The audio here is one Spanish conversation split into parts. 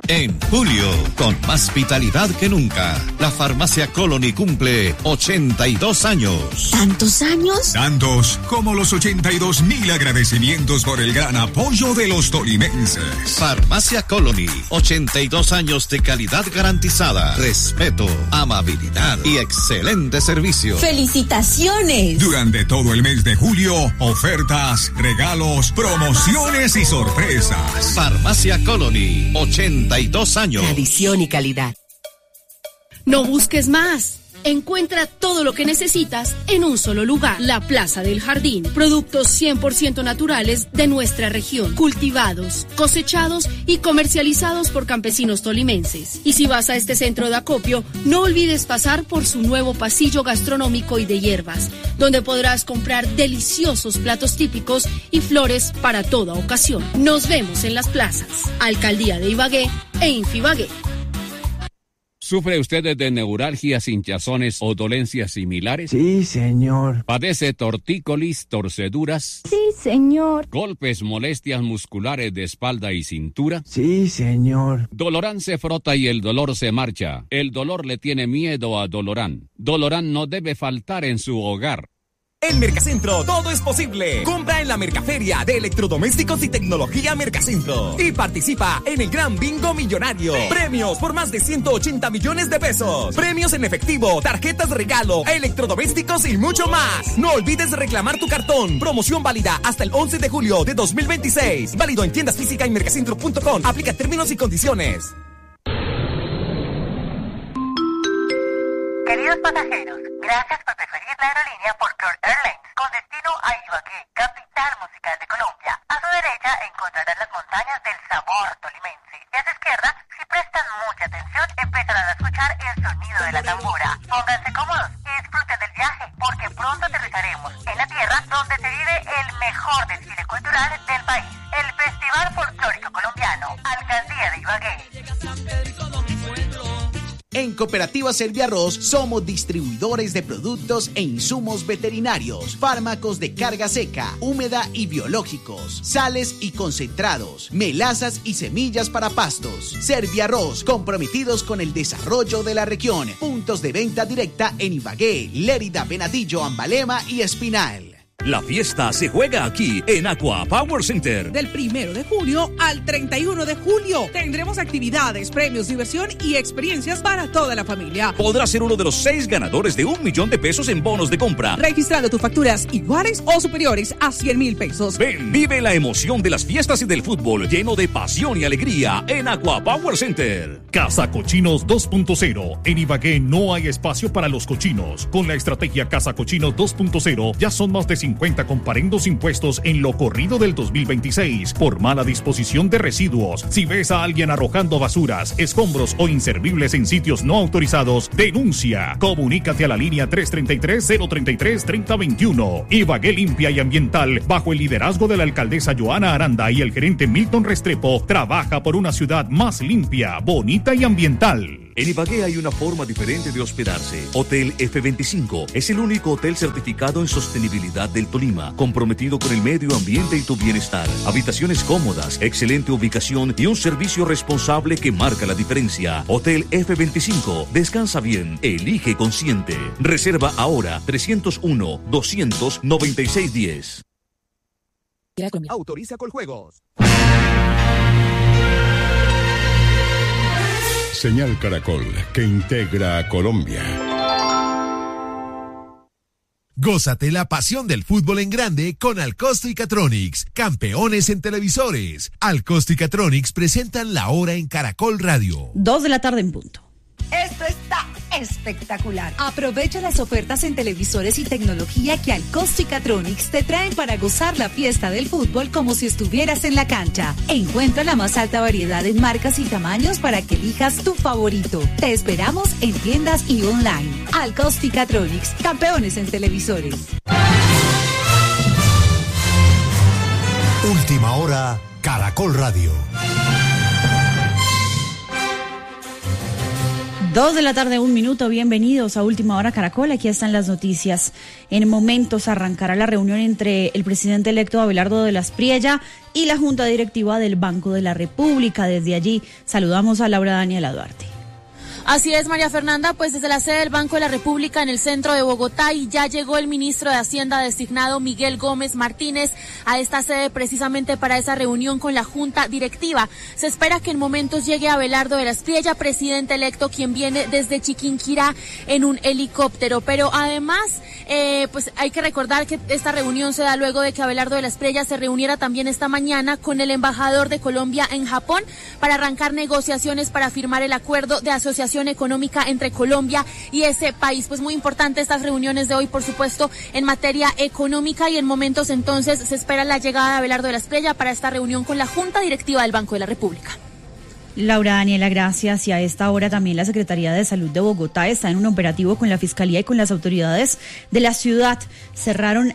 En julio, con más vitalidad que nunca, la Farmacia Colony cumple 82 años. ¿Tantos años? Tantos como los 82,000 agradecimientos por el gran apoyo de los tolimenses. Farmacia Colony, 82 años de calidad garantizada, respeto, amabilidad y excelente servicio. ¡Felicitaciones! Durante todo el mes de julio, ofertas, regalos, promociones y sorpresas. Farmacia Colony, 82 años. Tradición y calidad. No busques más. Encuentra todo lo que necesitas en un solo lugar. La Plaza del Jardín. Productos 100% naturales de nuestra región. Cultivados, cosechados y comercializados por campesinos tolimenses. Y si vas a este centro de acopio, no olvides pasar por su nuevo pasillo gastronómico y de hierbas, donde podrás comprar deliciosos platos típicos y flores para toda ocasión. Nos vemos en las plazas. Alcaldía de Ibagué e Infibagué. ¿Sufre usted de neuralgias, hinchazones o dolencias similares? Sí, señor. ¿Padece tortícolis, torceduras? Sí, señor. ¿Golpes, molestias musculares de espalda y cintura? Sí, señor. Dolorán se frota y el dolor se marcha. El dolor le tiene miedo a Dolorán. Dolorán no debe faltar en su hogar. En Mercacentro todo es posible. Compra en la Mercaferia de Electrodomésticos y Tecnología Mercacentro y participa en el Gran Bingo Millonario. Premios por más de 180 millones de pesos. Premios en efectivo, tarjetas de regalo, electrodomésticos y mucho más. No olvides reclamar tu cartón. Promoción válida hasta el 11 de julio de 2026. Válido en tiendas físicas y mercacentro.com. Aplica términos y condiciones. Queridos pasajeros, gracias por preferir la aerolínea Folklore Airlines con destino a Ibagué, capital musical de Colombia. A su derecha encontrarán las montañas del sabor tolimense y a su izquierda, si prestan mucha atención, empezarán a escuchar el sonido de la tambora. Pónganse cómodos y disfruten del viaje, porque pronto aterrizaremos en la tierra donde se vive el mejor desfile cultural del país, el Festival Folclórico Colombiano, Alcaldía de Ibagué. En Cooperativa Serviarroz somos distribuidores de productos e insumos veterinarios, fármacos de carga seca, húmeda y biológicos, sales y concentrados, melazas y semillas para pastos. Serviarroz, comprometidos con el desarrollo de la región. Puntos de venta directa en Ibagué, Lérida, Venadillo, Ambalema y Espinal. La fiesta se juega aquí en Aqua Power Center. Del 1 de junio al 31 de julio tendremos actividades, premios, diversión y experiencias para toda la familia. Podrás ser uno de los 6 ganadores de $1 millón en bonos de compra, registrando tus facturas iguales o superiores a 100,000 pesos. Ven, vive la emoción de las fiestas y del fútbol lleno de pasión y alegría en Aqua Power Center. Casa Cochinos 2.0. En Ibagué no hay espacio para los cochinos. Con la estrategia Casa Cochinos 2.0 ya son más de 50 comparendos impuestos en lo corrido del 2026 por mala disposición de residuos. Si ves a alguien arrojando basuras, escombros o inservibles en sitios no autorizados, denuncia. Comunícate a la línea 333-033-3021. Ibagué Limpia y Ambiental, bajo el liderazgo de la alcaldesa Joana Aranda y el gerente Milton Restrepo, trabaja por una ciudad más limpia, bonita y ambiental. En Ibagué hay una forma diferente de hospedarse. Hotel F25 es el único hotel certificado en sostenibilidad del Tolima, comprometido con el medio ambiente y tu bienestar. Habitaciones cómodas, excelente ubicación y un servicio responsable que marca la diferencia. Hotel F25. Descansa bien, elige consciente. Reserva ahora 301-200-9610. Autoriza Coljuegos. Señal Caracol, que integra a Colombia. Gózate la pasión del fútbol en grande con Alcosto y Catronics, campeones en televisores. Alcosto y Catronics presentan La Hora en Caracol Radio. 2 de la tarde en punto. Esto está espectacular. Aprovecha las ofertas en televisores y tecnología que Alcosto y Catronics te traen para gozar la fiesta del fútbol como si estuvieras en la cancha. Encuentra la más alta variedad en marcas y tamaños para que elijas tu favorito. Te esperamos en tiendas y online. Alcosto y Catronics, campeones en televisores. Última hora, Caracol Radio. 2:01 p.m. Bienvenidos a Última Hora Caracol. Aquí están las noticias. En momentos arrancará la reunión entre el presidente electo Abelardo de las Priella y la Junta Directiva del Banco de la República. Desde allí saludamos a Laura Daniela Duarte. Así es, María Fernanda, pues desde la sede del Banco de la República en el centro de Bogotá, y ya llegó el ministro de Hacienda designado Miguel Gómez Martínez a esta sede precisamente para esa reunión con la Junta Directiva. Se espera que en momentos llegue Abelardo de las Priella, presidente electo, quien viene desde Chiquinquirá en un helicóptero. Pero además, pues hay que recordar que esta reunión se da luego de que Abelardo de las Priella se reuniera también esta mañana con el embajador de Colombia en Japón para arrancar negociaciones para firmar el acuerdo de asociación económica entre Colombia y ese país. Pues muy importante estas reuniones de hoy, por supuesto, en materia económica, y en momentos entonces se espera la llegada de Abelardo de las Priella para esta reunión con la Junta Directiva del Banco de la República. Laura Daniela, gracias. Y a esta hora también la Secretaría de Salud de Bogotá está en un operativo con la Fiscalía y con las autoridades de la ciudad. Cerraron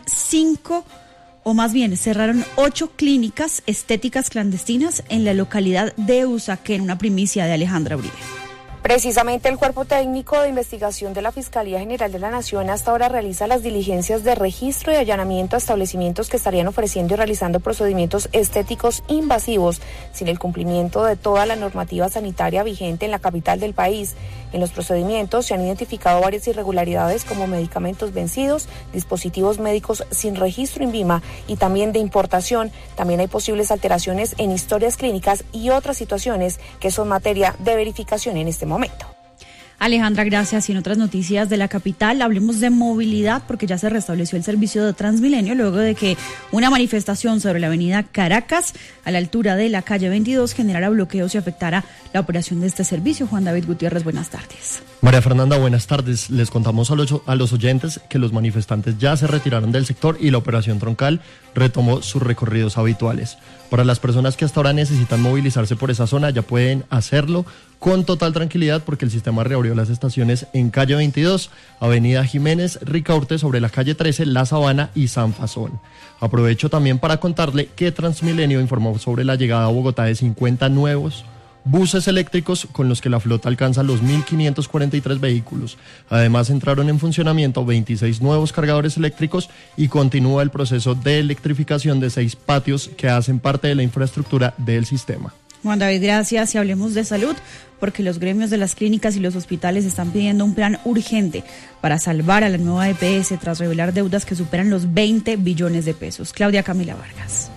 8 clínicas estéticas clandestinas en la localidad de Usaquén, una primicia de Alejandra Uribe. Precisamente el Cuerpo Técnico de Investigación de la Fiscalía General de la Nación hasta ahora realiza las diligencias de registro y allanamiento a establecimientos que estarían ofreciendo y realizando procedimientos estéticos invasivos sin el cumplimiento de toda la normativa sanitaria vigente en la capital del país. En los procedimientos se han identificado varias irregularidades como medicamentos vencidos, dispositivos médicos sin registro INVIMA y también de importación. También hay posibles alteraciones en historias clínicas y otras situaciones que son materia de verificación en este momento. Alejandra, gracias. Y en otras noticias de la capital, hablemos de movilidad, porque ya se restableció el servicio de Transmilenio luego de que una manifestación sobre la avenida Caracas, a la altura de la calle 22, generara bloqueos y afectara la operación de este servicio. Juan David Gutiérrez, buenas tardes. María Fernanda, buenas tardes. Les contamos a los oyentes que los manifestantes ya se retiraron del sector y la operación troncal retomó sus recorridos habituales. Para las personas que hasta ahora necesitan movilizarse por esa zona, ya pueden hacerlo con total tranquilidad, porque el sistema reabrió las estaciones en calle 22, avenida Jiménez, Ricaurte, sobre la calle 13, La Sabana y San Fasón. Aprovecho también para contarle que Transmilenio informó sobre la llegada a Bogotá de 50 nuevos buses eléctricos con los que la flota alcanza los 1.543 vehículos. Además, entraron en funcionamiento 26 nuevos cargadores eléctricos y continúa el proceso de electrificación de 6 patios que hacen parte de la infraestructura del sistema. Juan David, gracias. Y hablemos de salud, porque los gremios de las clínicas y los hospitales están pidiendo un plan urgente para salvar a la nueva EPS tras revelar deudas que superan los 20 billones de pesos. Claudia Camila Vargas.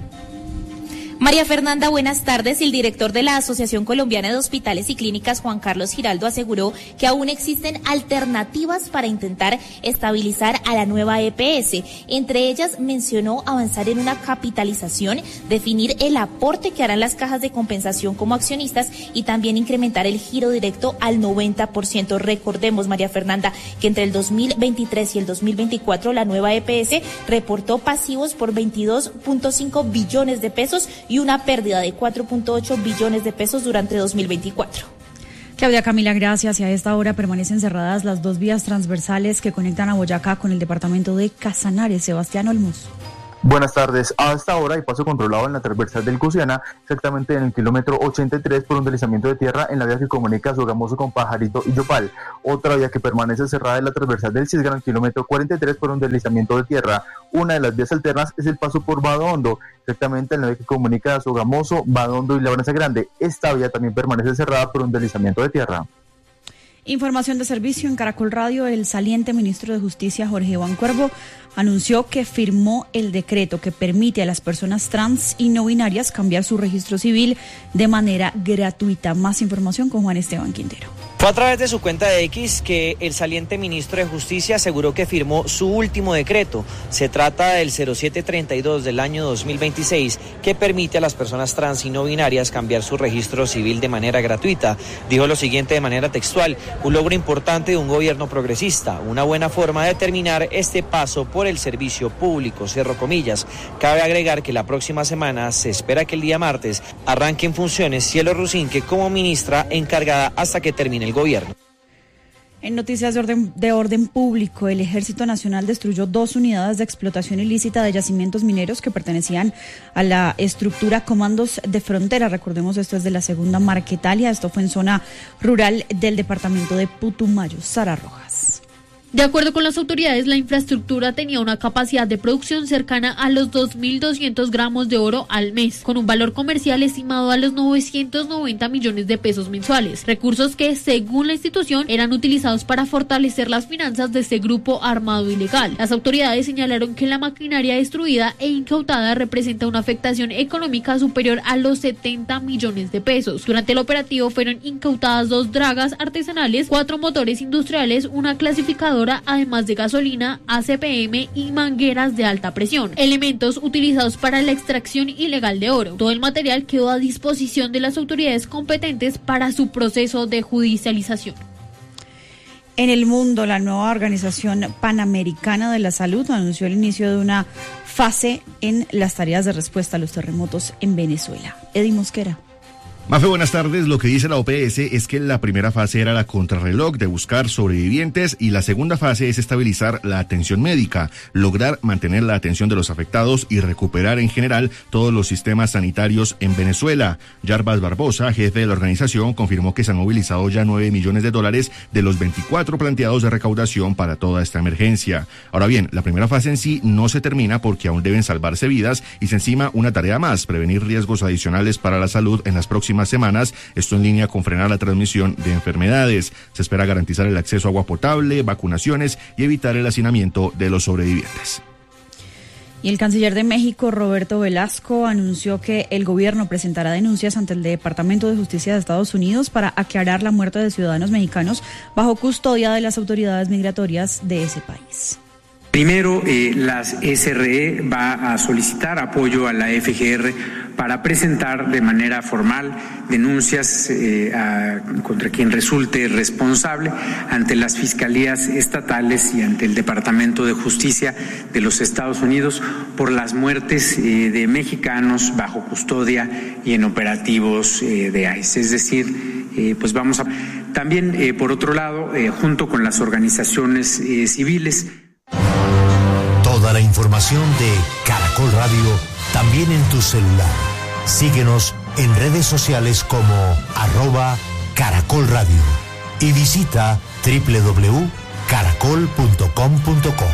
María Fernanda, buenas tardes. El director de la Asociación Colombiana de Hospitales y Clínicas, Juan Carlos Giraldo, aseguró que aún existen alternativas para intentar estabilizar a la nueva EPS. Entre ellas mencionó avanzar en una capitalización, definir el aporte que harán las cajas de compensación como accionistas y también incrementar el giro directo al 90%. Recordemos, María Fernanda, que entre el 2023 y el 2024 la nueva EPS reportó pasivos por 22.5 billones de pesos y una pérdida de 4.8 billones de pesos durante 2024. Claudia Camila, gracias. Y a esta hora permanecen cerradas las 2 vías transversales que conectan a Boyacá con el departamento de Casanares. Sebastián Olmos. Buenas tardes. A esta hora hay paso controlado en la transversal del Cusiana, exactamente en el kilómetro 83 por un deslizamiento de tierra en la vía que comunica Sogamoso con Pajarito y Yopal. Otra vía que permanece cerrada es la transversal del Cisga en el kilómetro 43 por un deslizamiento de tierra. Una de las vías alternas es el paso por Badondo, exactamente en la vía que comunica Sogamoso, Badondo y Labranza Grande. Esta vía también permanece cerrada por un deslizamiento de tierra. Información de servicio en Caracol Radio. El saliente ministro de Justicia, Jorge Iván Cuervo, anunció que firmó el decreto que permite a las personas trans y no binarias cambiar su registro civil de manera gratuita. Más información con Juan Esteban Quintero. Fue a través de su cuenta de X que el saliente ministro de Justicia aseguró que firmó su último decreto. Se trata del 0732 del año 2026, que permite a las personas trans y no binarias cambiar su registro civil de manera gratuita. Dijo lo siguiente de manera textual: un logro importante de un gobierno progresista, una buena forma de terminar este paso por el servicio público, cierro comillas. Cabe agregar que la próxima semana se espera que el día martes arranque en funciones Cielo Rusinque como ministra encargada hasta que termine el gobierno. En noticias de orden público, el Ejército Nacional destruyó 2 unidades de explotación ilícita de yacimientos mineros que pertenecían a la estructura Comandos de Frontera. Recordemos, esto es de la segunda Marquetalia. Esto fue en zona rural del departamento de Putumayo. Sara Rojas. De acuerdo con las autoridades, la infraestructura tenía una capacidad de producción cercana a los 2.200 gramos de oro al mes, con un valor comercial estimado a los 990 millones de pesos mensuales, recursos que, según la institución, eran utilizados para fortalecer las finanzas de este grupo armado ilegal. Las autoridades señalaron que la maquinaria destruida e incautada representa una afectación económica superior a los 70 millones de pesos. Durante el operativo fueron incautadas 2 dragas artesanales, 4 motores industriales, una clasificadora, además de gasolina, ACPM y mangueras de alta presión, elementos utilizados para la extracción ilegal de oro. Todo el material quedó a disposición de las autoridades competentes para su proceso de judicialización. En el mundo, la nueva Organización Panamericana de la Salud anunció el inicio de una fase en las tareas de respuesta a los terremotos en Venezuela. Eddie Mosquera. Mafe, buenas tardes. Lo que dice la OPS es que la primera fase era la contrarreloj de buscar sobrevivientes y la segunda fase es estabilizar la atención médica, lograr mantener la atención de los afectados y recuperar en general todos los sistemas sanitarios en Venezuela. Jarbas Barbosa, jefe de la organización, confirmó que se han movilizado ya $9 millones de los 24 planteados de recaudación para toda esta emergencia. Ahora bien, la primera fase en sí no se termina porque aún deben salvarse vidas y se encima una tarea más, prevenir riesgos adicionales para la salud en las próximas semanas, esto en línea con frenar la transmisión de enfermedades. Se espera garantizar el acceso a agua potable, vacunaciones y evitar el hacinamiento de los sobrevivientes. Y el canciller de México, Roberto Velasco, anunció que el gobierno presentará denuncias ante el Departamento de Justicia de Estados Unidos para aclarar la muerte de ciudadanos mexicanos bajo custodia de las autoridades migratorias de ese país. Primero, las SRE va a solicitar apoyo a la FGR para presentar de manera formal denuncias contra quien resulte responsable ante las fiscalías estatales y ante el Departamento de Justicia de los Estados Unidos por las muertes de mexicanos bajo custodia y en operativos de ICE. Es decir, pues vamos a... También, por otro lado, junto con las organizaciones civiles... Toda la información de Caracol Radio también en tu celular. Síguenos en redes sociales como @Caracol Radio y visita www.caracol.com.co.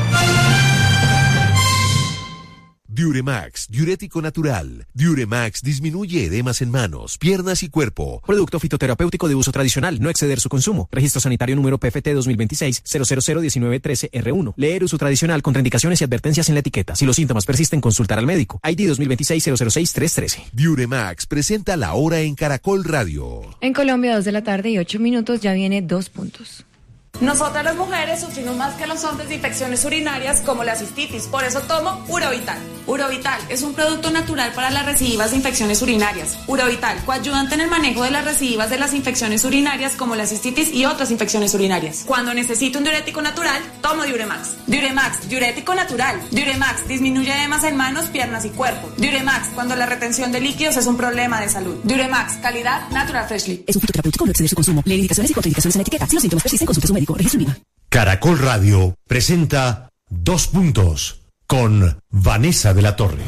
Diuremax, diurético natural. Diuremax disminuye edemas en manos, piernas y cuerpo. Producto fitoterapéutico de uso tradicional, no exceder su consumo. Registro sanitario número PFT 2026-0001913R1. Leer uso tradicional, contraindicaciones y advertencias en la etiqueta. Si los síntomas persisten, consultar al médico. ID 2026-006-313. Diuremax presenta la hora en Caracol Radio. En Colombia, 2:08 p.m, ya viene 2 puntos. Nosotras las mujeres sufrimos más que los hombres de infecciones urinarias como la cistitis, por eso tomo Urovital. Urovital es un producto natural para las recidivas de infecciones urinarias. Urovital, coayudante en el manejo de las recidivas de las infecciones urinarias como la cistitis y otras infecciones urinarias. Cuando necesito un diurético natural, tomo Diuremax. Diuremax, diurético natural. Diuremax disminuye edemas en manos, piernas y cuerpo. Diuremax, cuando la retención de líquidos es un problema de salud. Diuremax, calidad Natural Freshly. Es un fitoterapéutico, no exceder su consumo. Lee indicaciones y contraindicaciones en la etiqueta. Si los síntomas persisten, consulte a su médico. Registro INVIMA. Caracol Radio presenta 2 puntos con Vanessa de la Torre.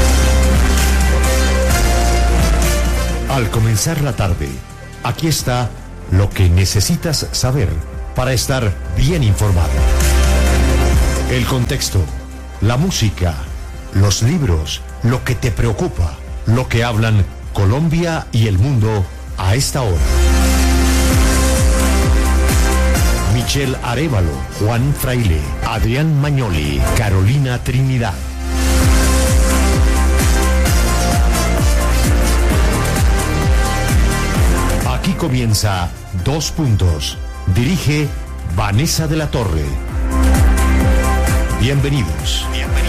Al comenzar la tarde, aquí está lo que necesitas saber para estar bien informado. El contexto, la música, los libros, lo que te preocupa, lo que hablan Colombia y el mundo a esta hora. Michelle Arévalo, Juan Fraile, Adrián Mañoli, Carolina Trinidad. Aquí comienza 2 puntos. Dirige Vanessa de la Torre. Bienvenidos.